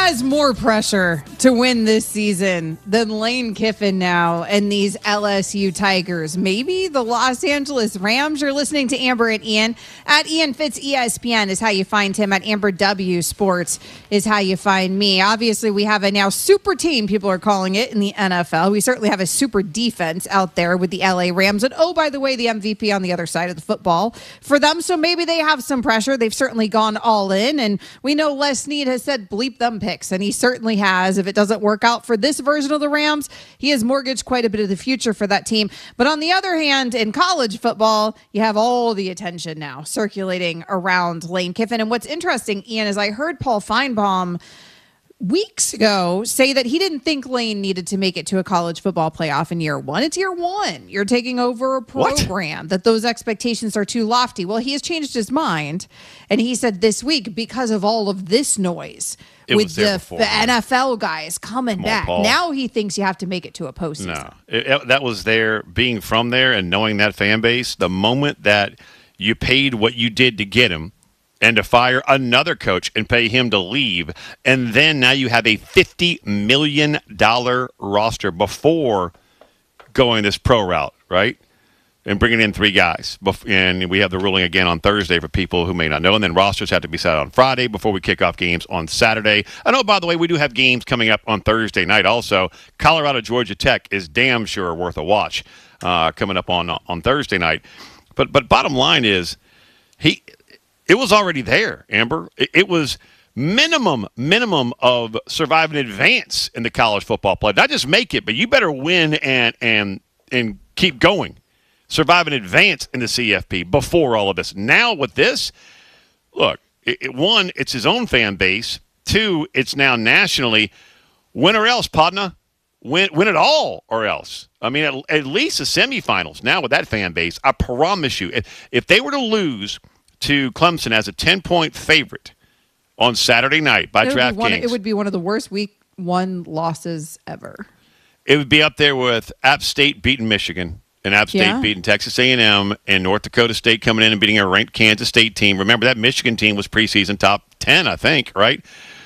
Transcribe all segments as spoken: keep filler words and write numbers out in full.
has more pressure to win this season than Lane Kiffin now and these L S U Tigers? Maybe the Los Angeles Rams? You're listening to Amber and Ian. At Ian Fitz E S P N is how you find him. At Amber W Sports is how you find me. Obviously, we have a now super team, people are calling it, in the N F L. We certainly have a super defense out there with the L A Rams. And oh, by the way, the M V P on the other side of the football for them. So maybe they have some pressure. They've certainly gone all in. And we know Les Snead has said bleep them picks, and he certainly has. If it doesn't work out for this version of the Rams, he has mortgaged quite a bit of the future for that team. But on the other hand, in college football, you have all the attention now circulating around Lane Kiffin. And what's interesting, Ian, is I heard Paul Feinbaum weeks ago say that he didn't think Lane needed to make it to a college football playoff in year one. It's year one. You're taking over a program, what? That those expectations are too lofty. Well, he has changed his mind, and he said this week, because of all of this noise it with the, before, the N F L guys coming back, Paul. Now he thinks you have to make it to a postseason. No, it, it, that was there, being from there and knowing that fan base, the moment that you paid what you did to get him, and to fire another coach and pay him to leave. And then now you have a fifty million dollars roster before going this pro route, right? And bringing in three guys. And we have the ruling again on Thursday for people who may not know. And then rosters have to be set on Friday before we kick off games on Saturday. I know, by the way, we do have games coming up on Thursday night also. Colorado, Georgia Tech is damn sure worth a watch uh, coming up on on Thursday night. But but bottom line is, he – it was already there, Amber. It was minimum, minimum of survive in advance in the college football play. Not just make it, but you better win and and and keep going. Survive in advance in the C F P before all of this. Now with this, look, it, it, one, it's his own fan base. Two, it's now nationally. Win or else, partner. Win, win it all or else. I mean, at, at least the semifinals. Now with that fan base, I promise you, if, if they were to lose to Clemson as a ten-point favorite on Saturday night by DraftKings. It would be one of the worst week one losses ever. It would be up there with App State beating Michigan and App State yeah. beating Texas A and M and North Dakota State coming in and beating a ranked Kansas State team. Remember, that Michigan team was preseason top ten, I think, right?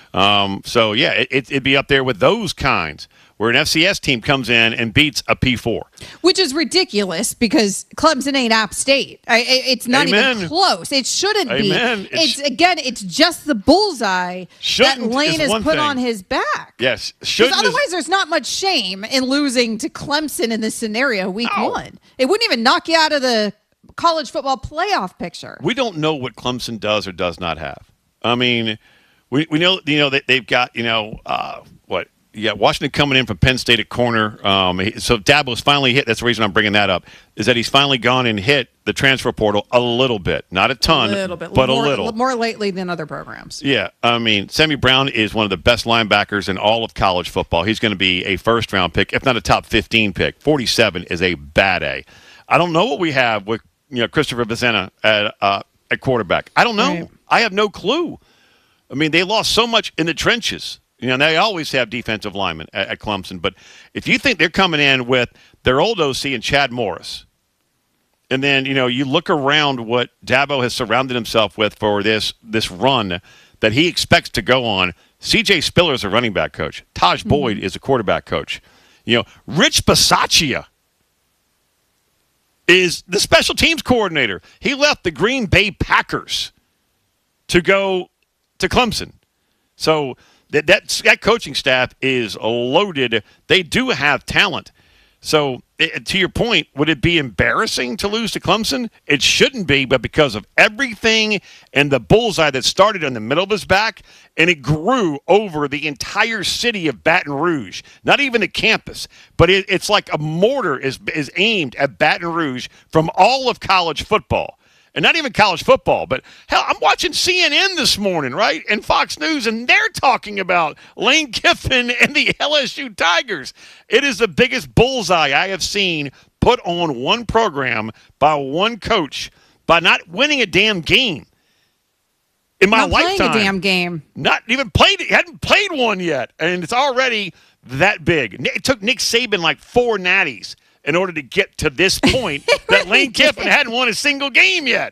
Um, so, yeah, it, it'd be up there with those kinds, where an F C S team comes in and beats a P four. Which is ridiculous because Clemson ain't App State. I, it's not Amen. even close. It shouldn't Amen. be. It's, it's Again, it's just the bullseye that Lane has put thing. on his back. Yes. Because otherwise is, there's not much shame in losing to Clemson in this scenario week no. one. It wouldn't even knock you out of the college football playoff picture. We don't know what Clemson does or does not have. I mean, we, we know, you know, that they've got, you know, uh, what, Yeah, Washington coming in from Penn State at corner. Um, so Dabo's finally hit. That's the reason I'm bringing that up, is that he's finally gone and hit the transfer portal a little bit. Not a ton, a little bit, but more, a little. More lately than other programs. Yeah, I mean, Sammy Brown is one of the best linebackers in all of college football. He's going to be a first-round pick, if not a top fifteen pick. forty-seven is a bad A. I don't know what we have with you know Christopher Vicenna at, uh, at quarterback. I don't know. Right. I have no clue. I mean, they lost so much in the trenches. You know, they always have defensive linemen at, at Clemson. But if you think they're coming in with their old O C and Chad Morris, and then, you know, you look around what Dabo has surrounded himself with for this this run that he expects to go on. C J Spiller is a running back coach. Taj Boyd mm-hmm. is a quarterback coach. You know, Rich Bisaccia is the special teams coordinator. He left the Green Bay Packers to go to Clemson. So that, that that coaching staff is loaded. They do have talent. So it, to your point, would it be embarrassing to lose to Clemson? It shouldn't be, but because of everything and the bullseye that started in the middle of his back, and it grew over the entire city of Baton Rouge, not even the campus, but it, it's like a mortar is is aimed at Baton Rouge from all of college football. And not even college football, but hell, I'm watching C N N this morning, right, and Fox News, and they're talking about Lane Kiffin and the L S U Tigers. It is the biggest bullseye I have seen put on one program by one coach by not winning a damn game in my not lifetime. Playing a damn game. Not even played it. Hadn't played one yet, and it's already that big. It took Nick Saban like four natties in order to get to this point that Lane Kiffin hadn't won a single game yet.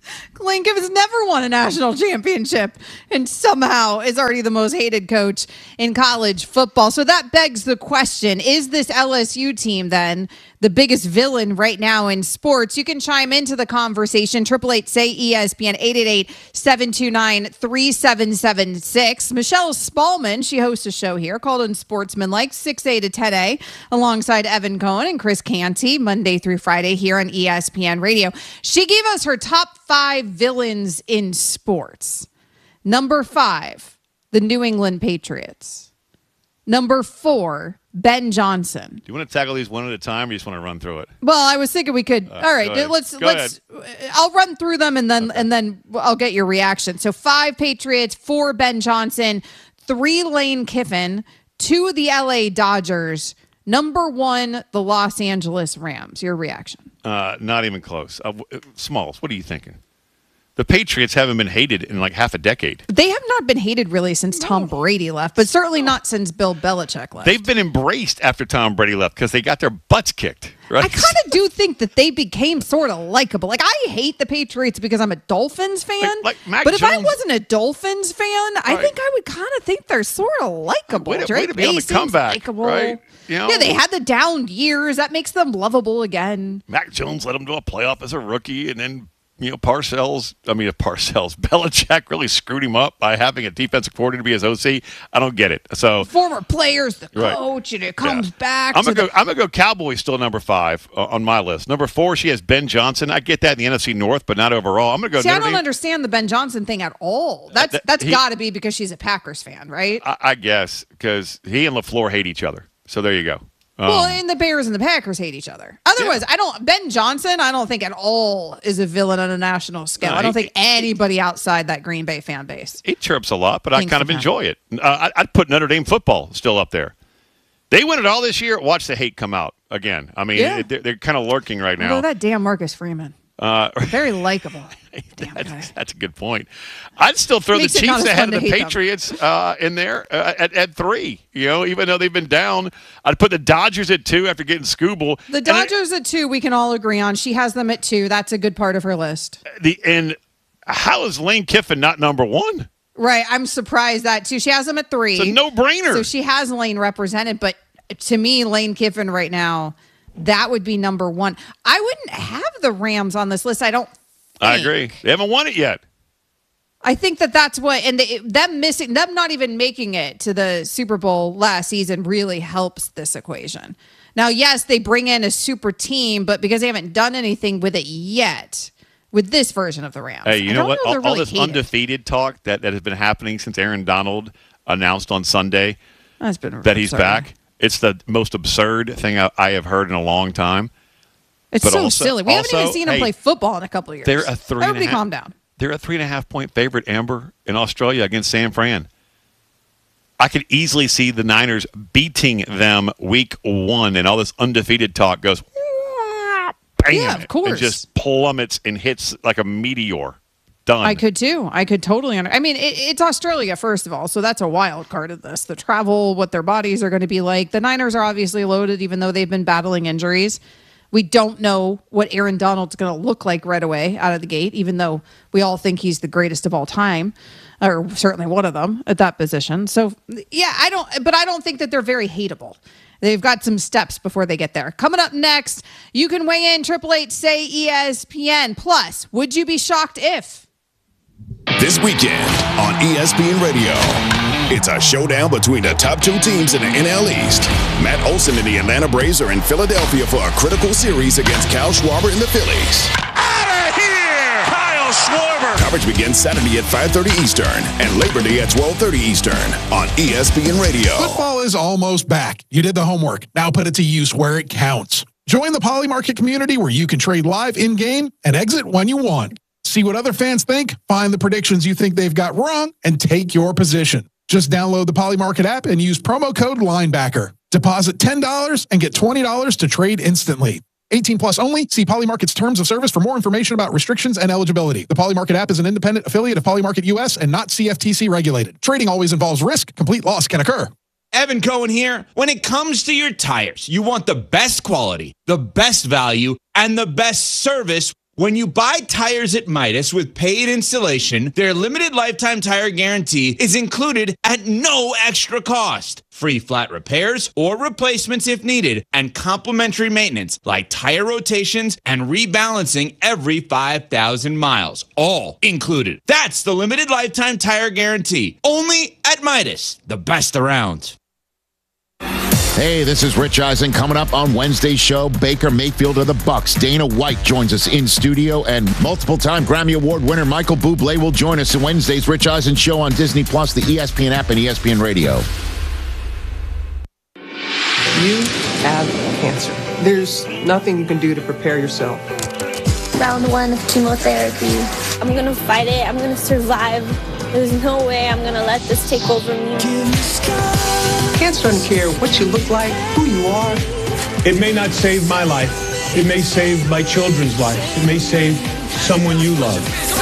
Lane Kiffin's never won a national championship and somehow is already the most hated coach in college football. So that begs the question, is this L S U team then the biggest villain right now in sports? You can chime into the conversation. eight eight eight, say E S P N, eight eight eight, seven two nine, three seven seven six. Michelle Spallman, she hosts a show here called Unsportsmanlike, six A to ten A, alongside Evan Cohen and Chris Canty, Monday through Friday here on E S P N Radio. She gave us her top five villains in sports. Number five, the New England Patriots. Number four, Ben Johnson. Do you want to tackle these one at a time, or you just want to run through it? Well, I was thinking we could. Uh, all right, go let's go let's. ahead. I'll run through them and then Okay. and then I'll get your reaction. So five Patriots, four Ben Johnson, three Lane Kiffin, two the L A Dodgers, number one the Los Angeles Rams. Your reaction? Uh, not even close. Uh, w- Smalls, what are you thinking? The Patriots haven't been hated in like half a decade. They have not been hated really since Tom Brady left, but certainly not since Bill Belichick left. They've been embraced after Tom Brady left because they got their butts kicked. Right? I kind of do think that they became sort of likable. Like, I hate the Patriots because I'm a Dolphins fan. Like- like Mac but if I Jones- wasn't a Dolphins fan, I Right. think I would kind of think they're sort of likable. Way to- Drake way to be on May the seems comeback, likable. right? You know? Yeah, they had the down years. That makes them lovable again. Mac Jones led them to a playoff as a rookie, and then you know Parcells. I mean, Parcells, Belichick really screwed him up by having a defensive coordinator be his O C. I don't get it. So Former players, the Right. coach, and it comes Yeah. back. I'm to gonna the- go. I'm gonna go. Cowboys still number five uh, on my list. Number four, she has Ben Johnson. I get that in the N F C North, but not overall. I'm gonna go. See, I Notre don't Dame. understand the Ben Johnson thing at all. That's that- that's he- got to be because she's a Packers fan, right? I, I guess because he and LaFleur hate each other. So there you go. Um, Well, and the Bears and the Packers hate each other. Otherwise, I don't. Ben Johnson, I don't think at all is a villain on a national scale. No, I don't he- think anybody outside that Green Bay fan base. he chirps a lot, but I Thinks kind of the enjoy it. Uh, I, I'd put Notre Dame football still up there. They win it all this year. Watch the hate come out again. I mean, Yeah. they're, they're kind of lurking right now. Although that damn Marcus Freeman, Uh, very likable. Damn guy. that's, that's a good point. I'd still throw Makes the it not Chiefs as ahead fun of to the hate them. Patriots uh, in there uh, at, at three. You know, even though they've been down, I'd put the Dodgers at two after getting Scooble. The And then- Dodgers at two, we can all agree on. She has them at two. That's a good part of her list. the and how is Lane Kiffin not number one? Right. I'm surprised that too. She has them at three. It's a no-brainer. So she has Lane represented, but to me, Lane Kiffin right now, that would be number one. I wouldn't have the Rams on this list. I don't. I think. agree. They haven't won it yet. I think that that's what, and they, them missing, them not even making it to the Super Bowl last season really helps this equation. Now, yes, they bring in a super team, but because they haven't done anything with it yet, with this version of the Rams. Hey, you I know don't what? if all they're all really this hated. undefeated talk that, that has been happening since Aaron Donald announced on Sunday That's been that he's absurd. back. It's the most absurd thing I, I have heard in a long time. It's But so also- silly. We haven't even also, seen them hey, play football in a couple of years. They're a three. Everybody and a half, calm down. They're a three and a half point favorite, Amber, in Australia against San Fran. I could easily see the Niners beating them week one, and all this undefeated talk goes, bam, Yeah, of course. and just plummets and hits like a meteor. Done. I could too. I could totally. Under- I mean, it, it's Australia, first of all, so that's a wild card of this. The travel, what their bodies are going to be like. The Niners are obviously loaded, even though they've been battling injuries. We don't know what Aaron Donald's going to look like right away out of the gate, even though we all think he's the greatest of all time, or certainly one of them at that position. So, yeah, I don't, but I don't think that they're very hateable. They've got some steps before they get there. Coming up next, you can weigh in, eight eight eight, say E S P N. Plus, would you be shocked if? This weekend on E S P N Radio, it's a showdown between the top two teams in the N L East. Matt Olson and the Atlanta Braves are in Philadelphia for a critical series against Kyle Schwarber and the Phillies. Out of here! Kyle Schwarber! Coverage begins Saturday at five thirty Eastern and Labor Day at twelve thirty Eastern on E S P N Radio. Football is almost back. You did the homework. Now put it to use where it counts. Join the Poly Market community where you can trade live in-game and exit when you want. See what other fans think, find the predictions you think they've got wrong, and take your position. Just download the Poly Market app and use promo code Linebacker. Deposit ten dollars and get twenty dollars to trade instantly. eighteen plus only. See Poly Market's terms of service for more information about restrictions and eligibility. The Poly Market app is an independent affiliate of Poly Market U S and not C F T C regulated. Trading always involves risk. Complete loss can occur. Evan Cohen here. When it comes to your tires, you want the best quality, the best value, and the best service When you buy tires at Midas with paid installation, their limited lifetime tire guarantee is included at no extra cost. Free flat repairs or replacements if needed, and complimentary maintenance like tire rotations and rebalancing every five thousand miles. All included. That's the limited lifetime tire guarantee. Only at Midas, the best around. Hey, this is Rich Eisen. Coming up on Wednesday's show, Baker Mayfield of the Bucks. Dana White joins us in studio, and multiple-time Grammy Award winner Michael Bublé will join us in Wednesday's Rich Eisen show on Disney Plus, the E S P N app, and E S P N Radio. You have cancer. There's nothing you can do to prepare yourself. Round one of chemotherapy. I'm gonna fight it. I'm gonna survive. There's no way I'm gonna let this take over me. Cancer doesn't care what you look like, who you are. It may not save my life. It may save my children's life. It may save someone you love.